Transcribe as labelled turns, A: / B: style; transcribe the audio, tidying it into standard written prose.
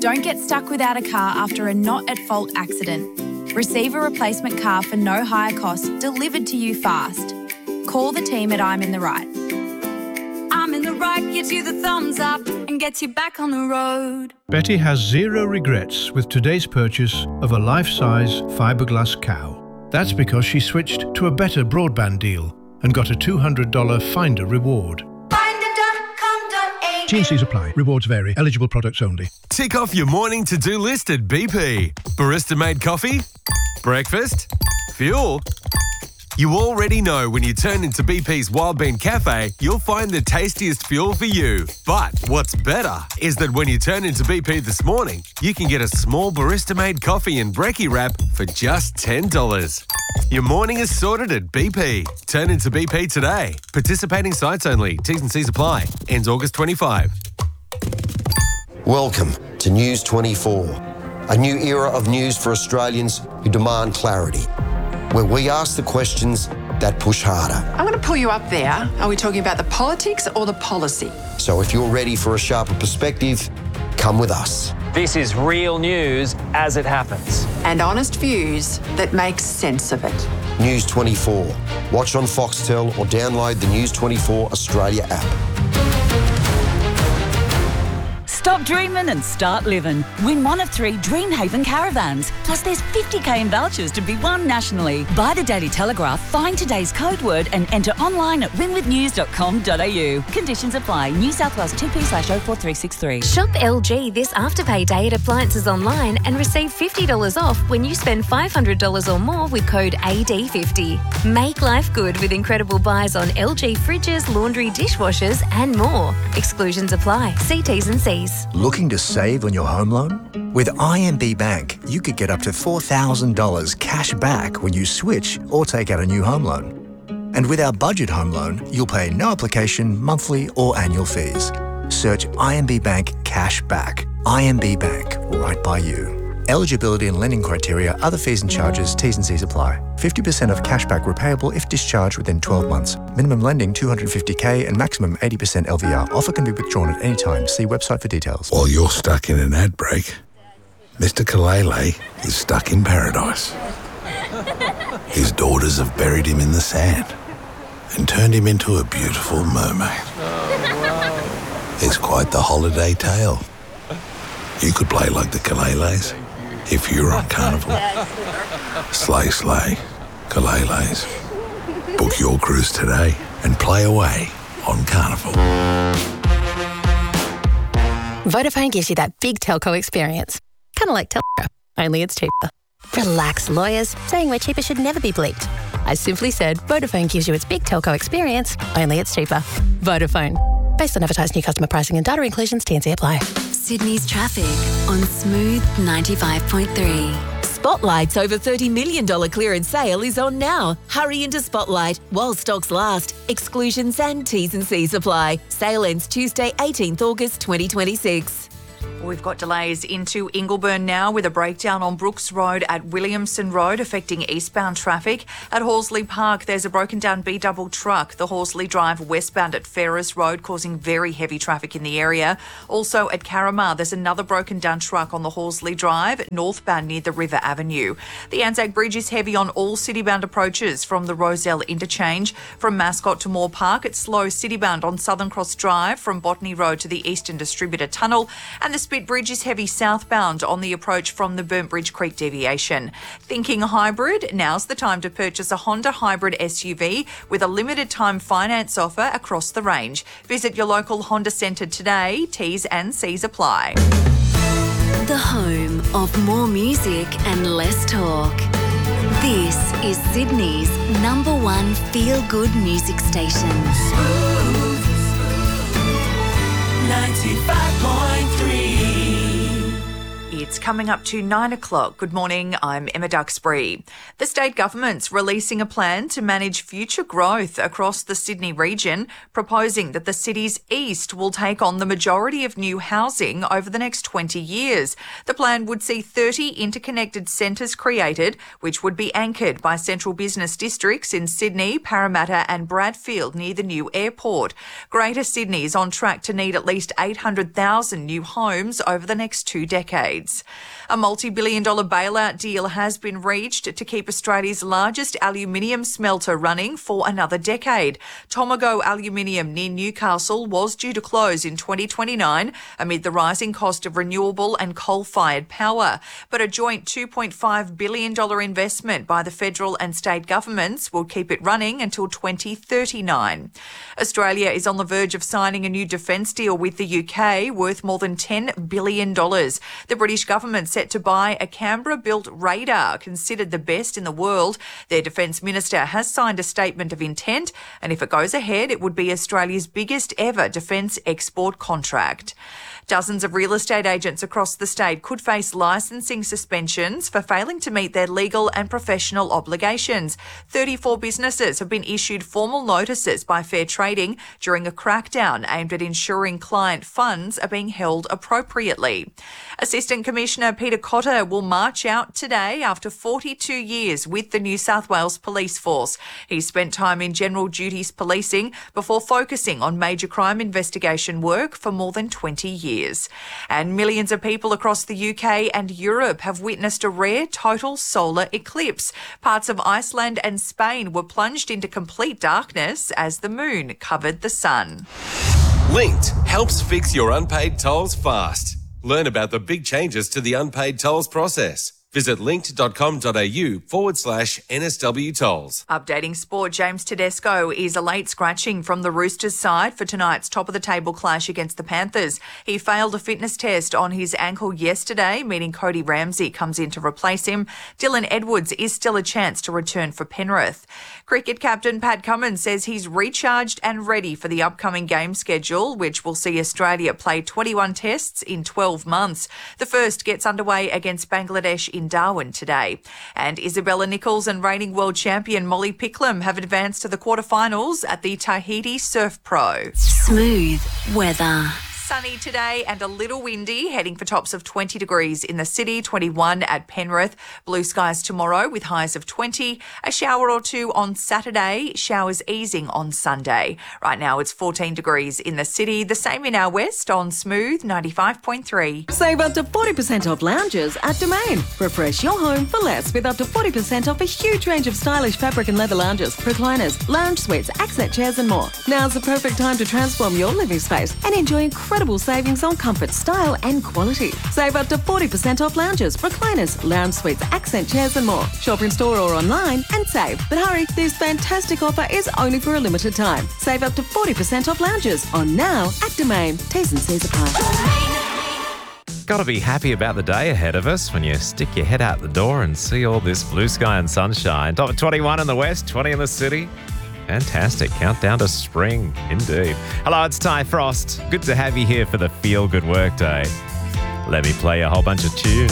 A: Don't get stuck without a car after a not-at-fault accident. Receive a replacement car for no higher cost delivered to you fast. Call the team at I'm in the Right. I'm in the Right gives you the thumbs up and gets you back on the road.
B: Betty has zero regrets with today's purchase of a life-size fiberglass cow. That's because she switched to a better broadband deal and got a $200 Finder reward. T&Cs apply. Rewards vary. Eligible products only.
C: Tick off your morning to-do list at BP. Barista-made coffee? Breakfast? Fuel? You already know when you turn into BP's Wild Bean Cafe, you'll find the tastiest fuel for you. But what's better is that when you turn into BP this morning, you can get a small barista-made coffee and brekkie wrap for just $10. Your morning is sorted at BP. Turn into BP today. Participating sites only. T's and C's apply. Ends August 25.
D: Welcome to News 24, a new era of news for Australians who demand clarity, where we ask the questions that push harder.
E: I'm going to pull you up there. Are we talking about the politics or the policy?
D: So if you're ready for a sharper perspective, come with us.
F: This is real news as it happens.
E: And honest views that make sense of it.
D: News 24. Watch on Foxtel or download the News 24 Australia app.
G: Stop dreaming and start living. Win one of 3 Dreamhaven caravans. Plus there's 50k in vouchers to be won nationally. Buy the Daily Telegraph, find today's code word and enter online at winwithnews.com.au. Conditions apply. New South Wales 2P/04363.
H: Shop LG this Afterpay Day at Appliances Online and receive $50 off when you spend $500 or more with code AD50. Make life good with incredible buys on LG fridges, laundry, dishwashers and more. Exclusions apply. See T's and C's.
I: Looking to save on your home loan? With IMB Bank, you could get up to $4,000 cash back when you switch or take out a new home loan. And with our budget home loan, you'll pay no application, monthly or annual fees. Search IMB Bank Cash Back. IMB Bank, right by you. Eligibility and lending criteria, other fees and charges, T's and C's apply. 50% of cashback repayable if discharged within 12 months. Minimum lending $250k and maximum 80% LVR. Offer can be withdrawn at any time. See website for details.
J: While you're stuck in an ad break, Mr. Kalele is stuck in paradise. His daughters have buried him in the sand and turned him into a beautiful mermaid. It's quite the holiday tale. You could play like the Kaleles if you were on Carnival. Slay, slay, Kaleles. Book your cruise today and play away on Carnival.
K: Vodafone gives you that big telco experience. Kind of like telco, only it's cheaper. Relax, lawyers. Saying we're cheaper should never be bleeped. I simply said Vodafone gives you its big telco experience, only it's cheaper. Vodafone. Based on advertised new customer pricing and data inclusions, T&C apply.
L: Sydney's traffic on Smooth 95.3.
M: Spotlight's over $30 million clearance sale is on now. Hurry into Spotlight while stocks last. Exclusions and T's and C's apply. Sale ends Tuesday, 18th August 2026.
N: We've got delays into Ingleburn now with a breakdown on Brooks Road at Williamson Road affecting eastbound traffic. At Horsley Park, there's a broken down B-double truck, the Horsley Drive westbound at Ferris Road, causing very heavy traffic in the area. Also at Carramar, there's another broken down truck on the Horsley Drive northbound near the River Avenue. The Anzac Bridge is heavy on all citybound approaches from the Rozelle interchange. From Mascot to Moore Park, it's slow citybound on Southern Cross Drive from Botany Road to the Eastern Distributor Tunnel. And the Spit Bridge is heavy southbound on the approach from the Burnt Bridge Creek deviation. Thinking hybrid? Now's the time to purchase a Honda hybrid SUV with a limited time finance offer across the range. Visit your local Honda Centre today. T's and C's apply.
L: The home of more music and less talk. This is Sydney's #1 feel-good music station.
O: 95.3.
N: It's coming up to 9 o'clock. Good morning, I'm Emma Duxbury. The state government's releasing a plan to manage future growth across the Sydney region, proposing that the city's east will take on the majority of new housing over the next 20 years. The plan would see 30 interconnected centres created, which would be anchored by central business districts in Sydney, Parramatta and Bradfield near the new airport. Greater Sydney is on track to need at least 800,000 new homes over the next 2 decades. A multi-billion-dollar bailout deal has been reached to keep Australia's largest aluminium smelter running for another decade. Tomago Aluminium near Newcastle was due to close in 2029 amid the rising cost of renewable and coal-fired power. But a joint $2.5 billion investment by the federal and state governments will keep it running until 2039. Australia is on the verge of signing a new defence deal with the UK worth more than $10 billion. The British government set to buy a Canberra-built radar considered the best in the world. Their Defence Minister has signed a statement of intent, and if it goes ahead, it would be Australia's biggest ever defence export contract. Dozens of real estate agents across the state could face licensing suspensions for failing to meet their legal and professional obligations. 34 businesses have been issued formal notices by Fair Trading during a crackdown aimed at ensuring client funds are being held appropriately. Assistant Commissioner Peter Cotter will march out today after 42 years with the New South Wales Police Force. He spent time in general duties policing before focusing on major crime investigation work for more than 20 years. And millions of people across the UK and Europe have witnessed a rare total solar eclipse. Parts of Iceland and Spain were plunged into complete darkness as the moon covered the sun.
C: Linked helps fix your unpaid tolls fast. Learn about the big changes to the unpaid tolls process. Visit linked.com.au/NSW tolls.
N: Updating sport, James Tedesco is a late scratching from the Roosters side for tonight's top-of-the-table clash against the Panthers. He failed a fitness test on his ankle yesterday, meaning Cody Ramsey comes in to replace him. Dylan Edwards is still a chance to return for Penrith. Cricket captain Pat Cummins says he's recharged and ready for the upcoming game schedule, which will see Australia play 21 tests in 12 months. The first gets underway against Bangladesh in Darwin today. And Isabella Nichols and reigning world champion Molly Picklum have advanced to the quarterfinals at the Tahiti Surf Pro.
L: Smooth weather.
N: Sunny today and a little windy, heading for tops of 20 degrees in the city, 21 at Penrith. Blue skies tomorrow with highs of 20. A shower or two on Saturday, showers easing on Sunday. Right now it's 14 degrees in the city, the same in our west on Smooth 95.3.
O: Save up to 40% off lounges at Domain. Refresh your home for less with up to 40% off a huge range of stylish fabric and leather lounges, recliners, lounge suites, accent chairs and more. Now's the perfect time to transform your living space and enjoy incredible savings on comfort, style and quality. Save up to 40% off lounges, recliners, lounge suites, accent chairs and more. Shop in store or online and save. But hurry, this fantastic offer is only for a limited time. Save up to 40% off lounges on now at Domain. T's and C's apply.
P: Got to be happy about the day ahead of us when you stick your head out the door and see all this blue sky and sunshine. Top 21 in the west, 20 in the city. Fantastic. Countdown to spring, indeed. Hello, it's Ty Frost. Good to have you here for the Feel Good Work Day. Let me play a whole bunch of tunes.